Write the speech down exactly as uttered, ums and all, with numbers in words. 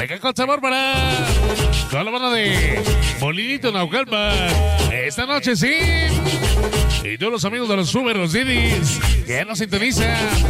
Venga con sabor para toda la banda de Molinito Naucalpan. Esta noche sí. Y todos los amigos de los Uber, los Didis, que nos sintonizan.